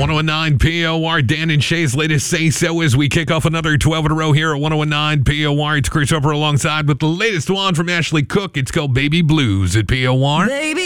1019 POR, Dan and Shay's latest Say So as we kick off another 12 in a row here at 1019 POR. It's Chris Hooper alongside with the latest one from Ashley Cook. It's called Baby Blues at POR. Baby.